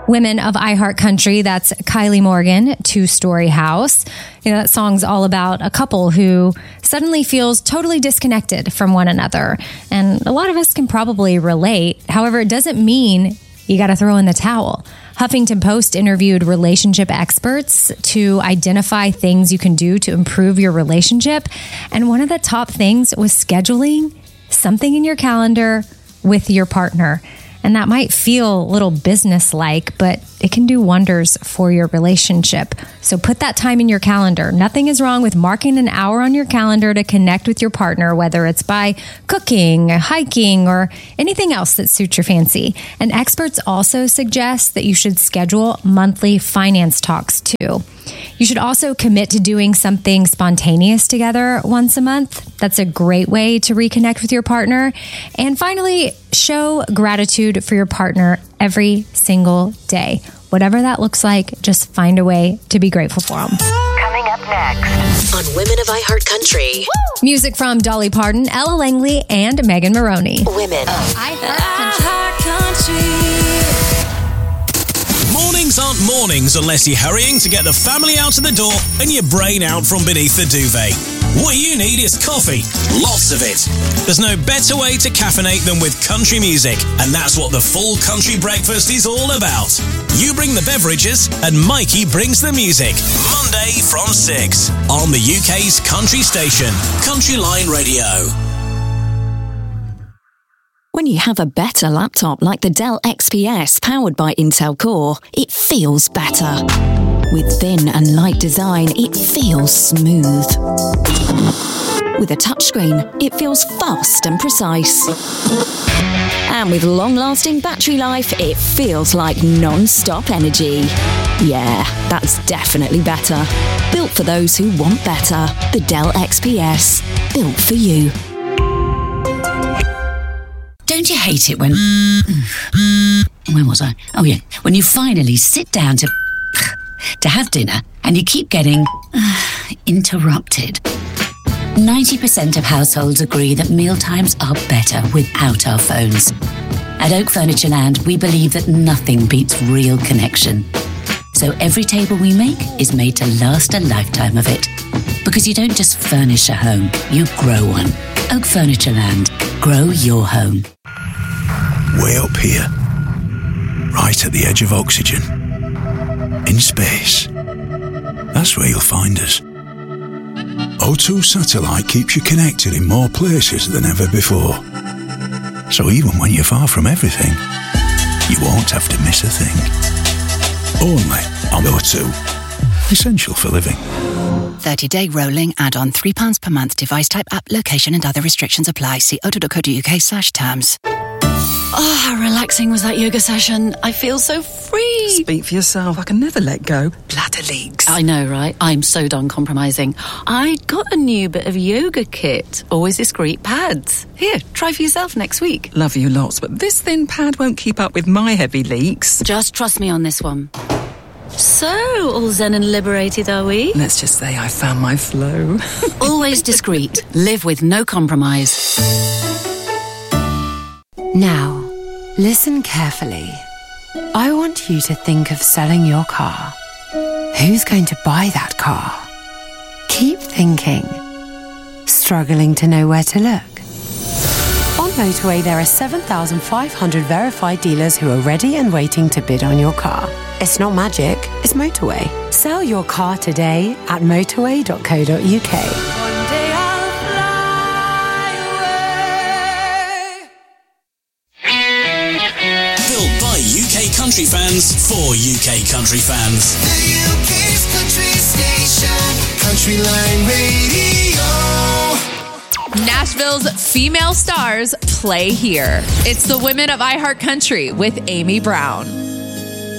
Women of iHeartCountry, that's Kylie Morgan, Two-Story House. You know, that song's all about a couple who suddenly feels totally disconnected from one another. And a lot of us can probably relate. However, it doesn't mean you got to throw in the towel. Huffington Post interviewed relationship experts to identify things you can do to improve your relationship. And one of the top things was scheduling something in your calendar with your partner. And that might feel a little business-like, but it can do wonders for your relationship. So put that time in your calendar. Nothing is wrong with marking an hour on your calendar to connect with your partner, whether it's by cooking, hiking, or anything else that suits your fancy. And experts also suggest that you should schedule monthly finance talks too. You should also commit to doing something spontaneous together once a month. That's a great way to reconnect with your partner. And finally, show gratitude for your partner every single day. Whatever that looks like, just find a way to be grateful for them. Coming up next on Women of iHeartCountry. Music from Dolly Parton, Ella Langley, and Megan Maroney. Women of iHeartCountry. Mornings aren't mornings unless you're hurrying to get the family out of the door and your brain out from beneath the duvet. What you need is coffee. Lots of it. There's no better way to caffeinate than with country music, and that's what the full country breakfast is all about. You bring the beverages and Mikey brings the music. Monday from 6 on the UK's country station, Country Line Radio. When you have a better laptop like the Dell XPS powered by Intel Core, it feels better. With thin and light design, it feels smooth. With a touchscreen, it feels fast and precise. And with long-lasting battery life, it feels like non-stop energy. Yeah, that's definitely better. Built for those who want better. The Dell XPS. Built for you. Don't you hate it when... Where was I? Oh, yeah. When you finally sit down to have dinner and you keep getting interrupted. 90% of households agree that mealtimes are better without our phones. At Oak Furnitureland, we believe that nothing beats real connection. So every table we make is made to last a lifetime of it. Because you don't just furnish a home, you grow one. Oak Furnitureland. Grow your home. Way up here, right at the edge of oxygen, in space. That's where you'll find us. O2 Satellite keeps you connected in more places than ever before. So even when you're far from everything, you won't have to miss a thing. Only on O2. Essential for living. 30-day rolling add-on £3 per month. Device type, app, location and other restrictions apply. See o2.co.uk/terms. Oh, how relaxing was that yoga session. I feel so free. Speak for yourself. I can never let go. Bladder leaks. I know, right? I'm so done compromising. I got a new bit of yoga kit. Always discreet pads. Here, try for yourself next week. Love you lots, but this thin pad won't keep up with my heavy leaks. Just trust me on this one. So, all zen and liberated, are we? Let's just say I found my flow. Always discreet. Live with no compromise. Now, listen carefully. I want you to think of selling your car. Who's going to buy that car? Keep thinking. Struggling to know where to look? On Motorway, there are 7,500 verified dealers who are ready and waiting to bid on your car. It's not magic, it's Motorway. Sell your car today at motorway.co.uk. UK country fans for UK country fans. The UK's country station, Country Line Radio. Nashville's female stars play here. It's the Women of iHeartCountry with Amy Brown.